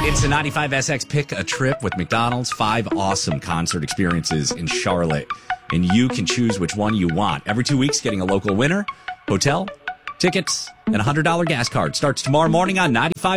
It's the 95SX Pick a Trip with McDonald's. 5 awesome concert experiences in Charlotte. And you can choose which one you want. Every 2 weeks, getting a local winner, hotel, tickets, and a $100 gas card. Starts tomorrow morning on 95.